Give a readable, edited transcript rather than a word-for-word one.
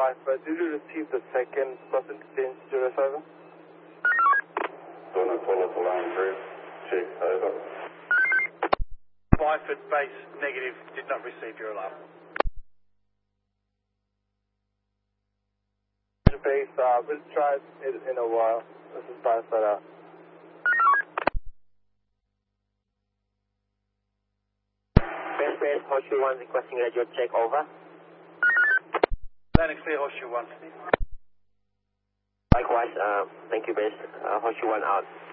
Viper, did you receive the second bus interchange 07? Donut follow to line 3. Check, over. Byford base negative, did not receive your alarm. Base, we'll try it in a while. This is Byford out. Base, Horseshoe 1 requesting radio check, over. Landing clear, Horseshoe 1. Likewise, thank you, base. Horseshoe 1 out.